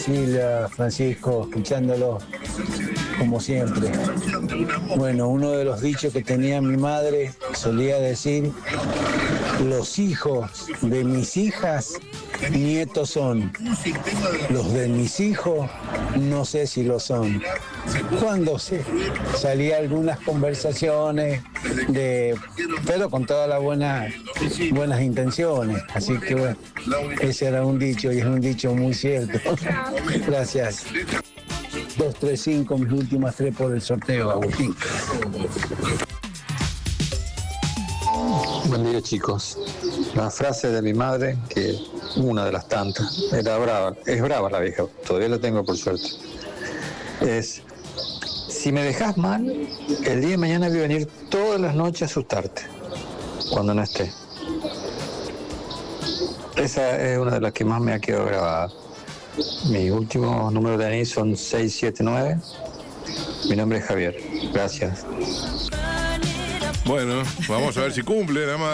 Silvia, Francisco, escuchándolo como siempre. Bueno, uno de los dichos que tenía mi madre solía decir: los hijos de mis hijas, nietos son. Los de mis hijos, no sé si lo son. Cuando salía algunas conversaciones, pero con todas las buenas intenciones. Así que bueno, ese era un dicho y es un dicho muy cierto. Gracias. 235, mis últimas 3 por el sorteo, Agustín. Buen día, chicos. La frase de mi madre, que una de las tantas, era brava, es brava la vieja, todavía la tengo por suerte, es: si me dejas mal, el día de mañana voy a venir todas las noches a asustarte cuando no esté. Esa es una de las que más me ha quedado grabada. Mis últimos números de DNI son 679. Mi nombre es Javier. Gracias. Bueno, vamos a ver si cumple, nada más.